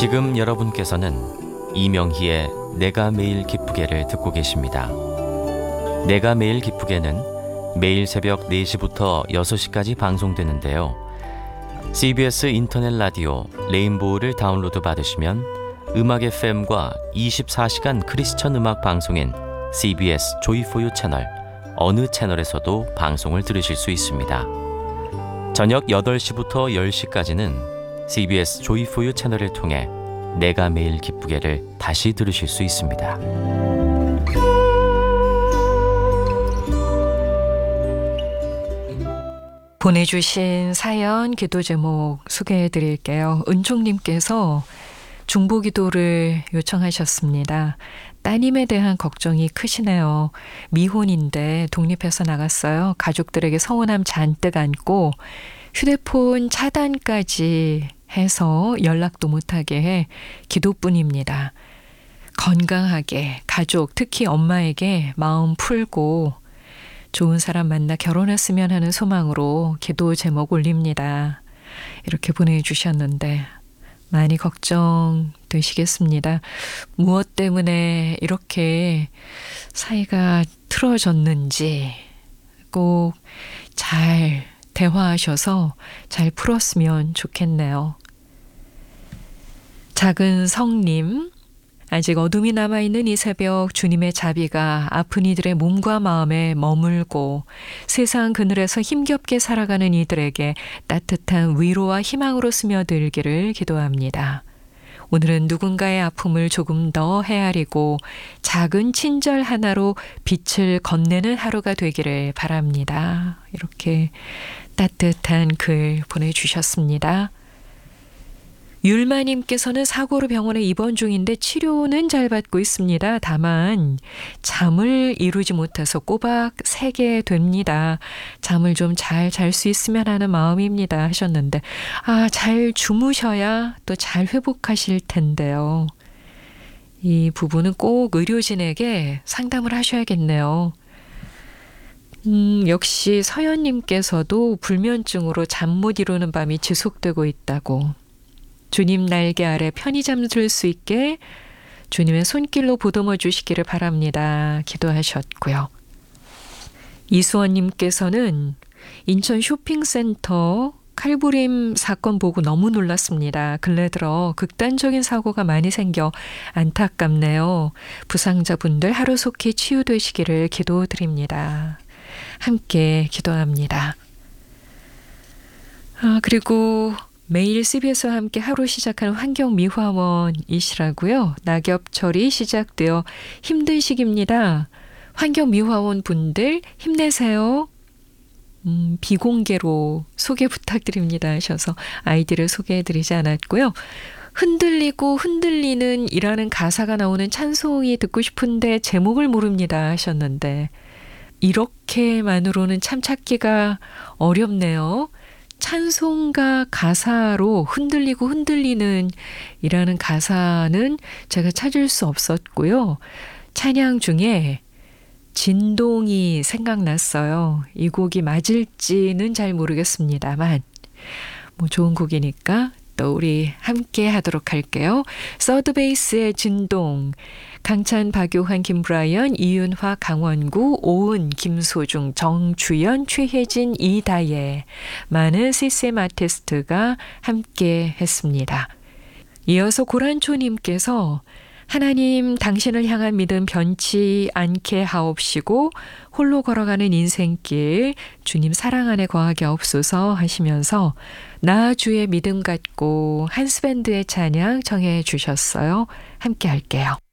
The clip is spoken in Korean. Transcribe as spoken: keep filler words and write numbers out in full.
지금 여러분께서는 이명희의 내가 매일 기쁘게를 듣고 계십니다. 내가 매일 기쁘게는 매일 새벽 네 시부터 여섯 시까지 방송되는데요. 씨비에스 인터넷 라디오 레인보우를 다운로드 받으시면 음악 에프엠과 이십사 시간 크리스천 음악 방송인 씨비에스 조이포유 채널 어느 채널에서도 방송을 들으실 수 있습니다. 저녁 여덟 시부터 열 시까지는 씨비에스 조이포유 채널을 통해 내가 매일 기쁘게를 다시 들으실 수 있습니다. 보내주신 사연 기도 제목 소개해 드릴게요. 은총님께서 중보기도를 요청하셨습니다. 따님에 대한 걱정이 크시네요. 미혼인데 독립해서 나갔어요. 가족들에게 서운함 잔뜩 안고 휴대폰 차단까지 해서 연락도 못하게 해 기도뿐입니다. 건강하게 가족, 특히 엄마에게 마음 풀고 좋은 사람 만나 결혼했으면 하는 소망으로 기도 제목 올립니다. 이렇게 보내주셨는데 많이 걱정되시겠습니다. 무엇 때문에 이렇게 사이가 틀어졌는지 꼭 잘 대화하셔서 잘 풀었으면 좋겠네요. 작은 성님, 아직 어둠이 남아있는 이 새벽 주님의 자비가 아픈 이들의 몸과 마음에 머물고 세상 그늘에서 힘겹게 살아가는 이들에게 따뜻한 위로와 희망으로 스며들기를 기도합니다. 오늘은 누군가의 아픔을 조금 더 헤아리고 작은 친절 하나로 빛을 건네는 하루가 되기를 바랍니다. 이렇게 따뜻한 글 보내주셨습니다. 율마님께서는 사고로 병원에 입원 중인데 치료는 잘 받고 있습니다. 다만 잠을 이루지 못해서 꼬박 새게 됩니다. 잠을 좀 잘 잘 수 있으면 하는 마음입니다 하셨는데 아, 잘 주무셔야 또 잘 회복하실 텐데요. 이 부분은 꼭 의료진에게 상담을 하셔야겠네요. 음, 역시 서연님께서도 불면증으로 잠 못 이루는 밤이 지속되고 있다고. 주님 날개 아래 편히 잠들 수 있게 주님의 손길로 보듬어 주시기를 바랍니다. 기도하셨고요. 이수원님께서는 인천 쇼핑센터 칼부림 사건 보고 너무 놀랐습니다. 근래 들어 극단적인 사고가 많이 생겨 안타깝네요. 부상자분들 하루속히 치유되시기를 기도드립니다. 함께 기도합니다. 아, 그리고 매일 씨비에스와 함께 하루 시작하는 환경미화원이시라고요. 낙엽철이 시작되어 힘든 시기입니다. 환경미화원 분들 힘내세요. 음, 비공개로 소개 부탁드립니다 하셔서 아이디를 소개해드리지 않았고요. 흔들리고 흔들리는 이라는 가사가 나오는 찬송이 듣고 싶은데 제목을 모릅니다 하셨는데 이렇게만으로는 참 찾기가 어렵네요. 찬송가 가사로 흔들리고 흔들리는 이라는 가사는 제가 찾을 수 없었고요. 찬양 중에 진동이 생각났어요. 이 곡이 맞을지는 잘 모르겠습니다만 뭐 좋은 곡이니까 또 우리 함께 하도록 할게요. 서드베이스의 진동, 강찬, 박요한, 김브라이언, 이윤화, 강원구, 오은, 김소중, 정주연, 최혜진, 이다예 많은 씨씨엠 아티스트가 함께 했습니다. 이어서 고란초님께서 하나님 당신을 향한 믿음 변치 않게 하옵시고 홀로 걸어가는 인생길 주님 사랑 안에 거하게 하옵소서 하시면서 나 주의 믿음 갖고 한스밴드의 찬양 정해 주셨어요. 함께 할게요.